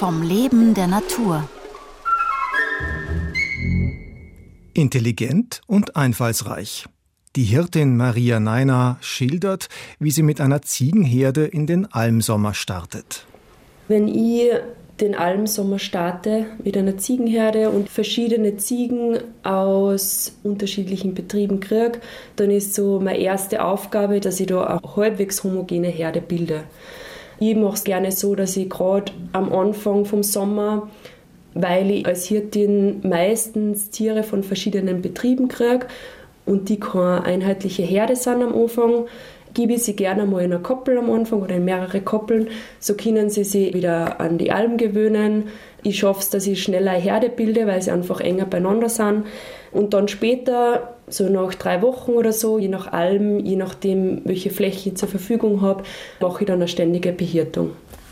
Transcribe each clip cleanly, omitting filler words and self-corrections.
vom Leben der Natur. Intelligent und einfallsreich. Die Hirtin Maria Neiner schildert, wie sie mit einer Ziegenherde in den Almsommer startet. Wenn ich den Almsommer starte mit einer Ziegenherde und verschiedene Ziegen aus unterschiedlichen Betrieben kriege, dann ist so meine erste Aufgabe, dass ich da eine halbwegs homogene Herde bilde. Ich mache es gerne so, dass ich gerade am Anfang vom Sommer, weil ich als Hirtin meistens Tiere von verschiedenen Betrieben kriege und die keine einheitliche Herde sind am Anfang, gebe ich sie gerne mal in eine Koppel am Anfang oder in mehrere Koppeln. So können sie sich wieder an die Alm gewöhnen. Ich schaffe es, dass ich schneller eine Herde bilde, weil sie einfach enger beieinander sind. Und dann später, so nach 3 Wochen oder so, je nach Alm, je nachdem, welche Fläche ich zur Verfügung habe, mache ich dann eine ständige Behirtung.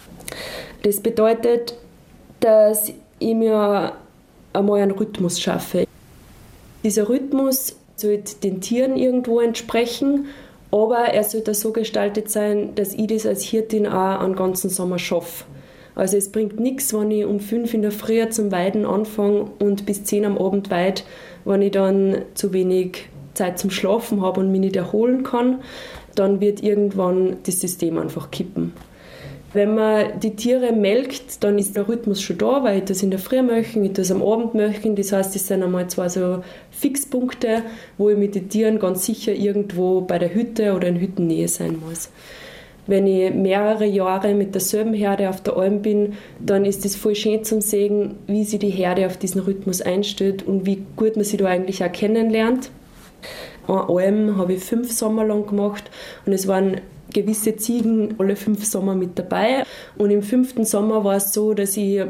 Das bedeutet, dass ich mir einmal einen Rhythmus schaffe. Dieser Rhythmus sollte den Tieren irgendwo entsprechen, aber er sollte so gestaltet sein, dass ich das als Hirtin auch einen ganzen Sommer schaffe. Also es bringt nichts, wenn ich um 5 in der Früh zum Weiden anfange und bis 10 am Abend weide, wenn ich dann zu wenig Zeit zum Schlafen habe und mich nicht erholen kann, dann wird irgendwann das System einfach kippen. Wenn man die Tiere melkt, dann ist der Rhythmus schon da, weil ich das in der Früh möchte, ich das am Abend möchte. Das heißt, das sind einmal 2 so Fixpunkte, wo ich mit den Tieren ganz sicher irgendwo bei der Hütte oder in Hüttennähe sein muss. Wenn ich mehrere Jahre mit derselben Herde auf der Alm bin, dann ist es voll schön zum sehen, wie sich die Herde auf diesen Rhythmus einstellt und wie gut man sie da eigentlich auch kennenlernt. Eine Alm habe ich 5 Sommer lang gemacht und es waren gewisse Ziegen alle 5 Sommer mit dabei. Und im 5. Sommer war es so, dass ich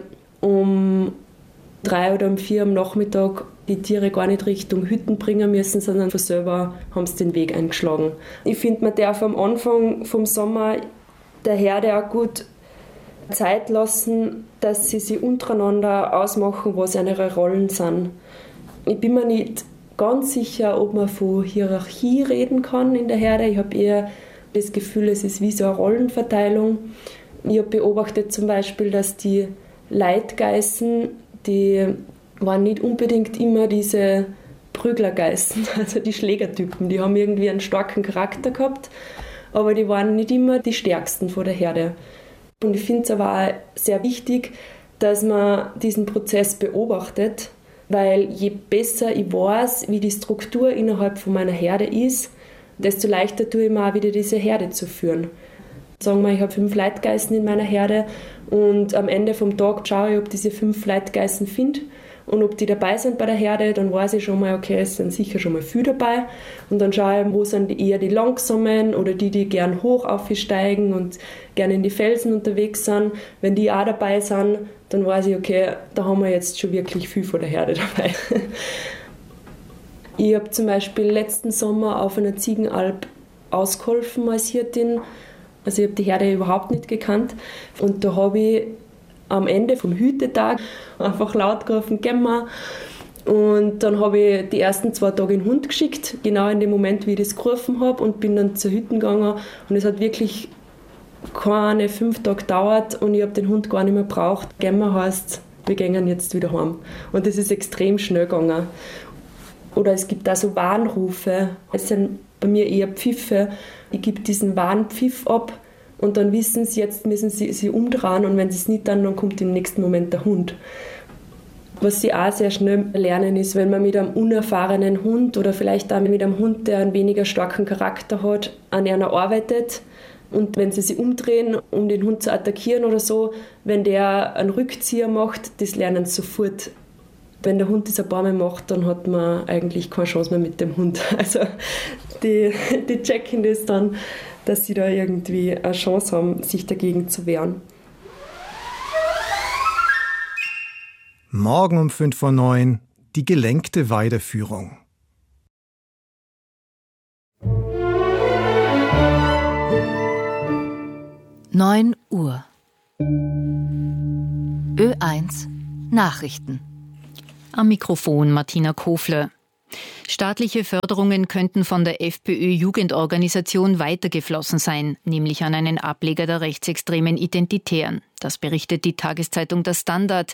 um 3 oder um 4 am Nachmittag die Tiere gar nicht Richtung Hütten bringen müssen, sondern von selber haben sie den Weg eingeschlagen. Ich finde, man darf am Anfang vom Sommer der Herde auch gut Zeit lassen, dass sie sich untereinander ausmachen, was ihre Rollen sind. Ich bin mir nicht ganz sicher, ob man von Hierarchie reden kann in der Herde. Ich habe eher das Gefühl, es ist wie so eine Rollenverteilung. Ich habe beobachtet zum Beispiel, dass die Leitgeißen, die waren nicht unbedingt immer diese Prüglergeißen, also die Schlägertypen. Die haben irgendwie einen starken Charakter gehabt, aber die waren nicht immer die stärksten von der Herde. Und ich finde es aber auch sehr wichtig, dass man diesen Prozess beobachtet, weil je besser ich weiß, wie die Struktur innerhalb von meiner Herde ist, desto leichter tue ich mir auch wieder diese Herde zu führen. Sagen wir, ich habe 5 Leitgeißen in meiner Herde und am Ende vom Tag schaue ich, ob diese 5 Leitgeißen finde und ob die dabei sind bei der Herde, dann weiß ich schon mal, okay, es sind sicher schon mal viele dabei und dann schaue ich, wo sind eher die Langsamen oder die gern hoch aufsteigen und gerne in die Felsen unterwegs sind. Wenn die auch dabei sind, dann weiß ich, okay, da haben wir jetzt schon wirklich viel von der Herde dabei. Ich habe zum Beispiel letzten Sommer auf einer Ziegenalp ausgeholfen als Hirtin. Also ich habe die Herde überhaupt nicht gekannt. Und da habe ich am Ende vom Hütetag einfach laut gerufen, gehen wir. Und dann habe ich die ersten 2 Tage den Hund geschickt, genau in dem Moment, wie ich das gerufen habe, und bin dann zur Hütte gegangen. Und es hat wirklich keine 5 Tage gedauert und ich habe den Hund gar nicht mehr gebraucht. Gehen wir heißt, wir gehen jetzt wieder heim. Und das ist extrem schnell gegangen. Oder es gibt auch so Warnrufe. Es sind bei mir eher Pfiffe. Ich gebe diesen Warnpfiff ab und dann wissen sie, jetzt müssen sie sich umdrehen und wenn sie es nicht tun, dann kommt im nächsten Moment der Hund. Was sie auch sehr schnell lernen ist, wenn man mit einem unerfahrenen Hund oder vielleicht auch mit einem Hund, der einen weniger starken Charakter hat, an einer arbeitet und wenn sie sich umdrehen, um den Hund zu attackieren oder so, wenn der einen Rückzieher macht, das lernen sie sofort. Wenn der Hund das ein paar Mal macht, dann hat man eigentlich keine Chance mehr mit dem Hund. Also die checken das dann, dass sie da irgendwie eine Chance haben, sich dagegen zu wehren. Morgen um 8:55 die gelenkte Weideführung. Neun Uhr. Ö1 Nachrichten. Am Mikrofon Martina Kofle. Staatliche Förderungen könnten von der FPÖ-Jugendorganisation weitergeflossen sein, nämlich an einen Ableger der rechtsextremen Identitären. Das berichtet die Tageszeitung Der Standard.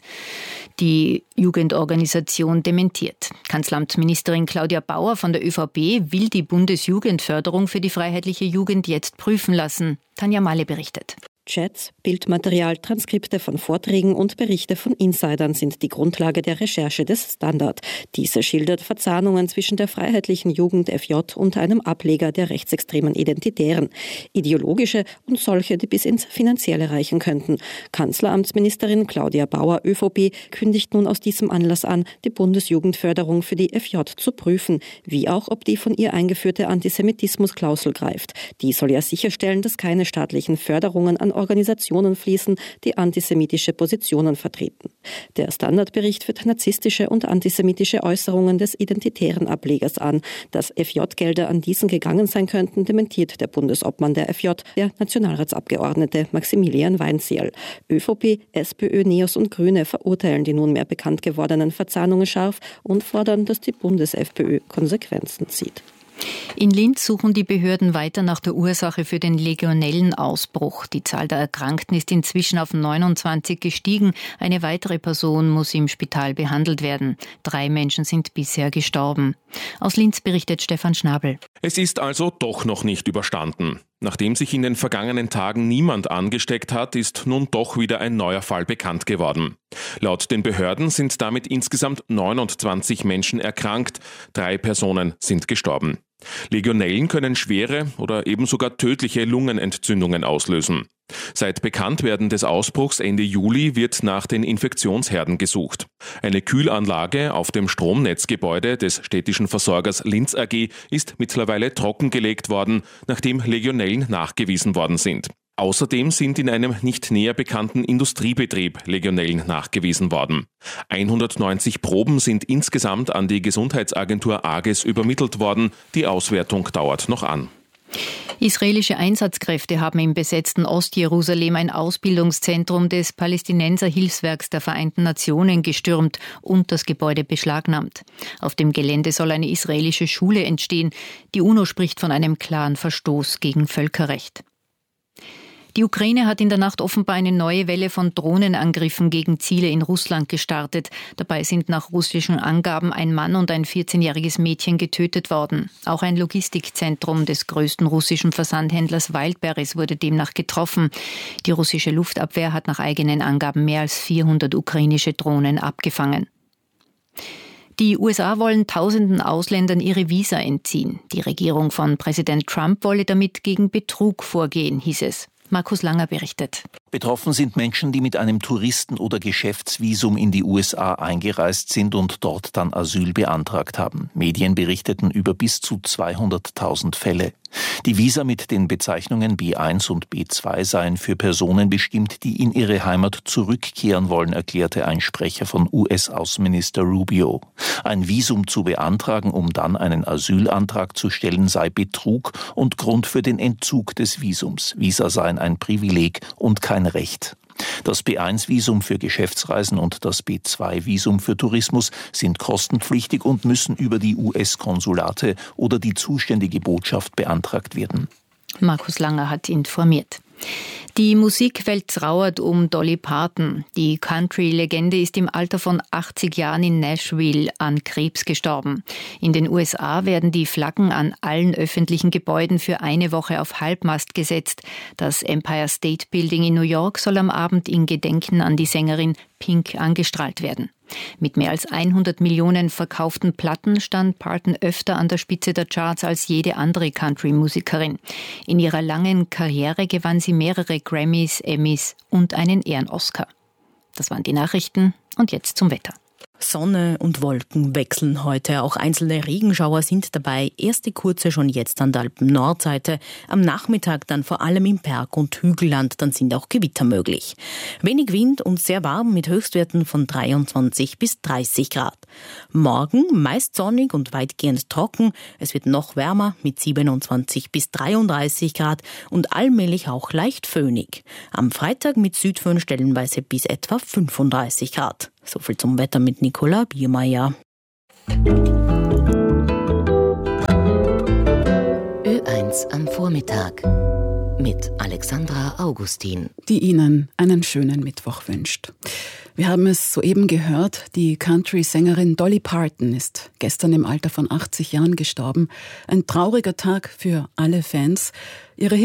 Die Jugendorganisation dementiert. Kanzleramtsministerin Claudia Bauer von der ÖVP will die Bundesjugendförderung für die freiheitliche Jugend jetzt prüfen lassen. Tanja Mahle berichtet. Chats, Bildmaterial, Transkripte von Vorträgen und Berichte von Insidern sind die Grundlage der Recherche des Standard. Diese schildert Verzahnungen zwischen der freiheitlichen Jugend FJ und einem Ableger der rechtsextremen Identitären. Ideologische und solche, die bis ins Finanzielle reichen könnten. Kanzleramtsministerin Claudia Bauer, ÖVP, kündigt nun aus diesem Anlass an, die Bundesjugendförderung für die FJ zu prüfen, wie auch, ob die von ihr eingeführte Antisemitismusklausel greift. Die soll ja sicherstellen, dass keine staatlichen Förderungen an Organisationen fließen, die antisemitische Positionen vertreten. Der Standardbericht führt narzisstische und antisemitische Äußerungen des identitären Ablegers an. Dass FJ-Gelder an diesen gegangen sein könnten, dementiert der Bundesobmann der FJ, der Nationalratsabgeordnete Maximilian Weinzierl. ÖVP, SPÖ, NEOS und Grüne verurteilen die nunmehr bekannt gewordenen Verzahnungen scharf und fordern, dass die Bundes-FPÖ Konsequenzen zieht. In Linz suchen die Behörden weiter nach der Ursache für den Legionellenausbruch. Die Zahl der Erkrankten ist inzwischen auf 29 gestiegen. Eine weitere Person muss im Spital behandelt werden. 3 Menschen sind bisher gestorben. Aus Linz berichtet Stefan Schnabel. Es ist also doch noch nicht überstanden. Nachdem sich in den vergangenen Tagen niemand angesteckt hat, ist nun doch wieder ein neuer Fall bekannt geworden. Laut den Behörden sind damit insgesamt 29 Menschen erkrankt, 3 Personen sind gestorben. Legionellen können schwere oder eben sogar tödliche Lungenentzündungen auslösen. Seit Bekanntwerden des Ausbruchs Ende Juli wird nach den Infektionsherden gesucht. Eine Kühlanlage auf dem Stromnetzgebäude des städtischen Versorgers Linz AG ist mittlerweile trockengelegt worden, nachdem Legionellen nachgewiesen worden sind. Außerdem sind in einem nicht näher bekannten Industriebetrieb Legionellen nachgewiesen worden. 190 Proben sind insgesamt an die Gesundheitsagentur AGES übermittelt worden. Die Auswertung dauert noch an. Israelische Einsatzkräfte haben im besetzten Ostjerusalem ein Ausbildungszentrum des Palästinenser-Hilfswerks der Vereinten Nationen gestürmt und das Gebäude beschlagnahmt. Auf dem Gelände soll eine israelische Schule entstehen. Die UNO spricht von einem klaren Verstoß gegen Völkerrecht. Die Ukraine hat in der Nacht offenbar eine neue Welle von Drohnenangriffen gegen Ziele in Russland gestartet. Dabei sind nach russischen Angaben ein Mann und ein 14-jähriges Mädchen getötet worden. Auch ein Logistikzentrum des größten russischen Versandhändlers Wildberries wurde demnach getroffen. Die russische Luftabwehr hat nach eigenen Angaben mehr als 400 ukrainische Drohnen abgefangen. Die USA wollen tausenden Ausländern ihre Visa entziehen. Die Regierung von Präsident Trump wolle damit gegen Betrug vorgehen, hieß es. Markus Langer berichtet. Betroffen sind Menschen, die mit einem Touristen- oder Geschäftsvisum in die USA eingereist sind und dort dann Asyl beantragt haben. Medien berichteten über bis zu 200.000 Fälle. Die Visa mit den Bezeichnungen B1 und B2 seien für Personen bestimmt, die in ihre Heimat zurückkehren wollen, erklärte ein Sprecher von US-Außenminister Rubio. Ein Visum zu beantragen, um dann einen Asylantrag zu stellen, sei Betrug und Grund für den Entzug des Visums. Visa seien ein Privileg und kein Recht. Das B1-Visum für Geschäftsreisen und das B2-Visum für Tourismus sind kostenpflichtig und müssen über die US-Konsulate oder die zuständige Botschaft beantragt werden. Markus Langer hat informiert. Die Musikwelt trauert um Dolly Parton. Die Country-Legende ist im Alter von 80 Jahren in Nashville an Krebs gestorben. In den USA werden die Flaggen an allen öffentlichen Gebäuden für eine Woche auf Halbmast gesetzt. Das Empire State Building in New York soll am Abend in Gedenken an die Sängerin Pink angestrahlt werden. Mit mehr als 100 Millionen verkauften Platten stand Parton öfter an der Spitze der Charts als jede andere Country-Musikerin. In ihrer langen Karriere gewann sie mehrere Grammys, Emmys und einen Ehren-Oscar. Das waren die Nachrichten und jetzt zum Wetter. Sonne und Wolken wechseln heute. Auch einzelne Regenschauer sind dabei. Erste kurze schon jetzt an der Alpen-Nordseite. Am Nachmittag dann vor allem im Berg- und Hügelland. Dann sind auch Gewitter möglich. Wenig Wind und sehr warm mit Höchstwerten von 23 bis 30 Grad. Morgen meist sonnig und weitgehend trocken. Es wird noch wärmer mit 27 bis 33 Grad und allmählich auch leicht föhnig. Am Freitag mit Südföhn stellenweise bis etwa 35 Grad. So viel zum Wetter mit Nicola Biermeier. 1 am Vormittag mit Alexandra Augustin, die Ihnen einen schönen Mittwoch wünscht. Wir haben es soeben gehört, die Country-Sängerin Dolly Parton ist gestern im Alter von 80 Jahren gestorben. Ein trauriger Tag für alle Fans. Ihre